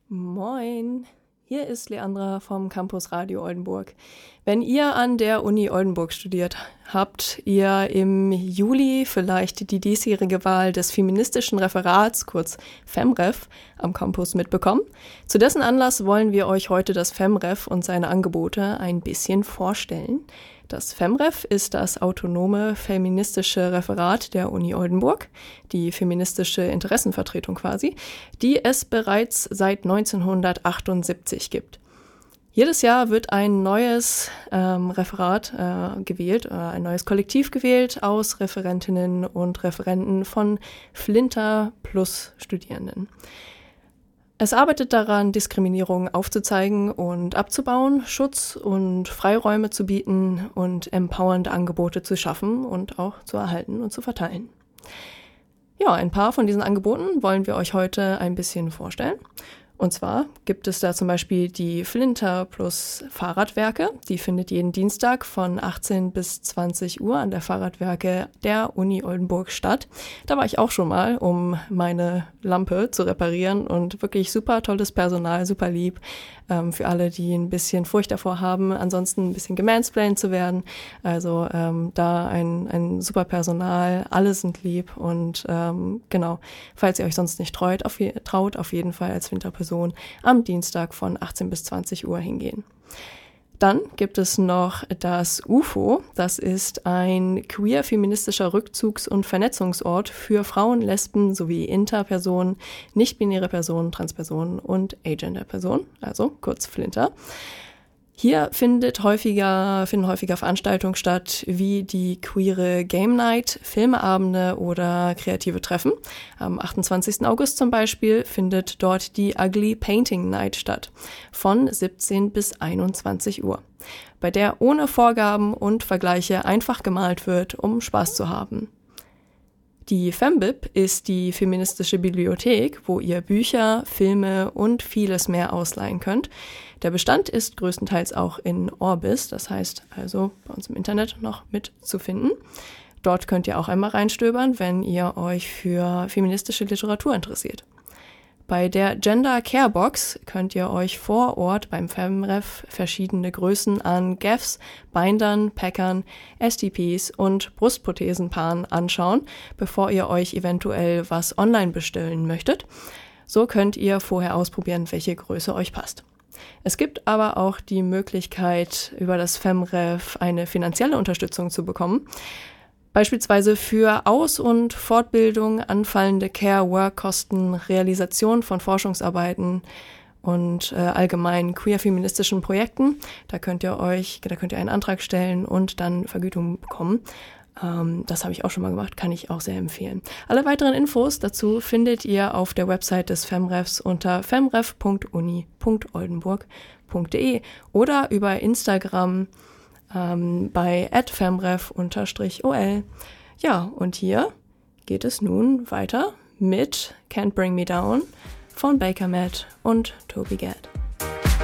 Moin, hier ist Leandra vom Campus Radio Oldenburg. Wenn ihr an der Uni Oldenburg studiert, habt ihr im Juli vielleicht die diesjährige Wahl des feministischen Referats, kurz FemRef, am Campus mitbekommen. Zu dessen Anlass wollen wir euch heute das FemRef und seine Angebote ein bisschen vorstellen. Das FemRef ist das autonome feministische Referat der Uni Oldenburg, die feministische Interessenvertretung quasi, die es bereits seit 1978 gibt. Jedes Jahr wird ein neues Referat gewählt, ein neues Kollektiv gewählt aus Referentinnen und Referenten von Flinter plus Studierenden. Es arbeitet daran, Diskriminierung aufzuzeigen und abzubauen, Schutz und Freiräume zu bieten und empowernde Angebote zu schaffen und auch zu erhalten und zu verteilen. Ja, ein paar von diesen Angeboten wollen wir euch heute ein bisschen vorstellen. Und zwar gibt es da zum Beispiel die Flinter plus Fahrradwerke. Die findet jeden Dienstag von 18 bis 20 Uhr an der Fahrradwerke der Uni Oldenburg statt. Da war ich auch schon mal, um meine Lampe zu reparieren und wirklich super tolles Personal, super lieb. Für alle, die ein bisschen Furcht davor haben, ansonsten ein bisschen gemansplained zu werden. Also da ein super Personal, alle sind lieb und genau, falls ihr euch sonst nicht traut, auf jeden Fall als Winterperson am Dienstag von 18 bis 20 Uhr hingehen. Dann gibt es noch das UFO. Das ist ein queer-feministischer Rückzugs- und Vernetzungsort für Frauen, Lesben sowie Interpersonen, nicht-binäre Personen, Transpersonen und Agender-Personen, also kurz Flinter. Hier finden häufiger Veranstaltungen statt, wie die queere Game Night, Filmeabende oder kreative Treffen. Am 28. August zum Beispiel findet dort die Ugly Painting Night statt, von 17 bis 21 Uhr, bei der ohne Vorgaben und Vergleiche einfach gemalt wird, um Spaß zu haben. Die FemBib ist die feministische Bibliothek, wo ihr Bücher, Filme und vieles mehr ausleihen könnt. Der Bestand ist größtenteils auch in Orbis, das heißt also bei uns im Internet noch mitzufinden. Dort könnt ihr auch einmal reinstöbern, wenn ihr euch für feministische Literatur interessiert. Bei der Gender Care Box könnt ihr euch vor Ort beim FemRef verschiedene Größen an Gaffs, Bindern, Packern, STPs und Brustprothesenpaaren anschauen, bevor ihr euch eventuell was online bestellen möchtet. So könnt ihr vorher ausprobieren, welche Größe euch passt. Es gibt aber auch die Möglichkeit, über das FemRef eine finanzielle Unterstützung zu bekommen. Beispielsweise für Aus- und Fortbildung, anfallende Care-Work-Kosten, Realisation von Forschungsarbeiten und allgemein queer-feministischen Projekten. Da könnt ihr einen Antrag stellen und dann Vergütung bekommen. Das habe ich auch schon mal gemacht, kann ich auch sehr empfehlen. Alle weiteren Infos dazu findet ihr auf der Website des FemRefs unter femref.uni.oldenburg.de oder über Instagram bei @femref_ol. Ja, und hier geht es nun weiter mit Can't Bring Me Down von Baker Matt und Toby Gad.